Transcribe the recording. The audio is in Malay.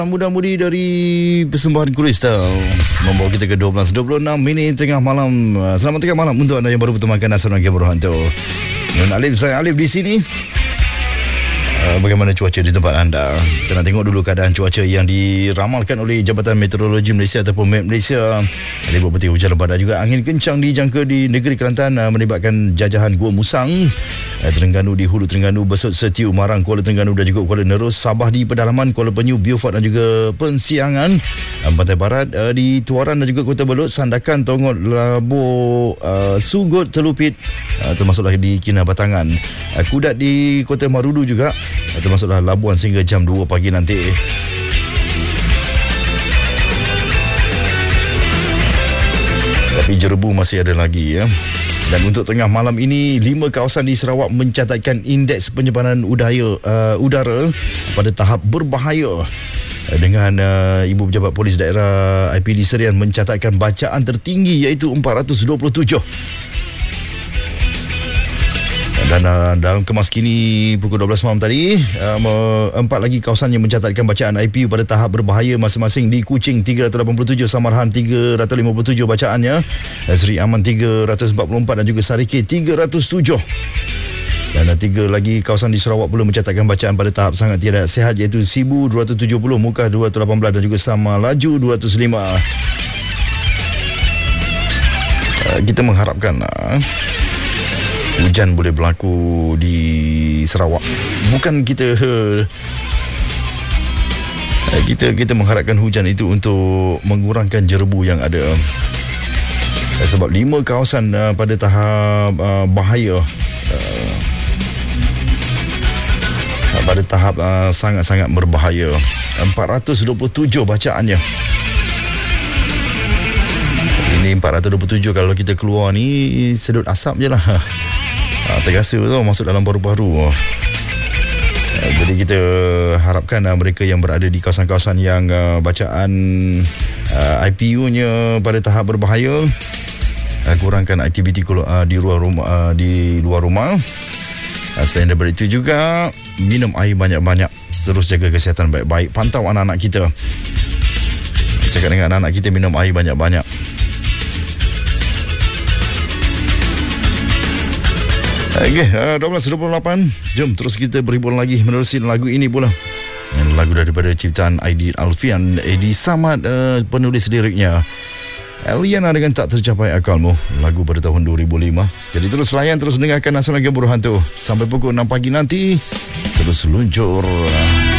Muda-mudi dari persembahan Kristal membawa kita ke 12.26 minit tengah malam. Selamat tengah malam untuk anda yang baru bertemankan Nasional Game Berhantu. Nun Alif, saya Alif di sini. Bagaimana cuaca di tempat anda? Kita nak tengok dulu keadaan cuaca yang diramalkan oleh Jabatan Meteorologi Malaysia ataupun MET Malaysia. Ada berpeti hujan lebat dan juga angin kencang dijangka di negeri Kelantan melibatkan jajahan Gua Musang, Terengganu di Hulu Terengganu, Besut Setiu, Marang, Kuala Terengganu dan juga Kuala Nerus, Sabah di pedalaman, Kuala Penyu, Beaufort dan juga Pensiangan, Pantai Barat di Tuaran dan juga Kota Belud, Sandakan, Tongot, Labur, Sugut, Telupit, termasuklah di Kinabatangan, Kudat di Kota Marudu juga, termasuklah Labuan sehingga jam 2 pagi nanti. Tapi Jerebu masih ada lagi ya. Dan untuk tengah malam ini, 5 kawasan di Sarawak mencatatkan indeks penyebaran udara pada tahap berbahaya. Dengan Ibu Pejabat Polis Daerah IPD Serian mencatatkan bacaan tertinggi iaitu 427. Dan dalam kemas kini pukul 12 malam tadi, 4 lagi kawasan yang mencatatkan bacaan IPU pada tahap berbahaya masing-masing. Di Kuching 387, Samarhan 357 bacaannya, Seri Aman 344 dan juga Sarike 307. Dan 3 lagi kawasan di Sarawak pula mencatatkan bacaan pada tahap sangat tidak sihat iaitu Sibu 270, Mukah 218 dan juga Samalaju 205. Kita mengharapkan hujan boleh berlaku di Sarawak. Bukan kita mengharapkan hujan itu untuk mengurangkan jerebu yang ada. Sebab 5 kawasan pada tahap bahaya, pada tahap sangat-sangat berbahaya. 427 bacaannya. Ini 427, kalau kita keluar ni sedut asap je lah. Terasa tu masuk dalam paru-paru. Jadi kita harapkan mereka yang berada di kawasan-kawasan yang bacaan IPU-nya pada tahap berbahaya, kurangkan aktiviti di luar rumah. Selain daripada itu juga, minum air banyak-banyak, terus jaga kesihatan baik-baik, pantau anak-anak kita. Cakap dengan anak-anak kita minum air banyak-banyak. Okey, 12.28. Jom terus kita berhibur lagi menerusi lagu ini pula. Lagu daripada ciptaan Aidil Alfian, Edi Samad penulis liriknya. Eliana dengan Tak Tercapai Akalmu, lagu pada tahun 2005. Jadi terus layan, terus dengarkan Nasional Game Berhantu sampai pukul 6 pagi nanti. Terus luncur.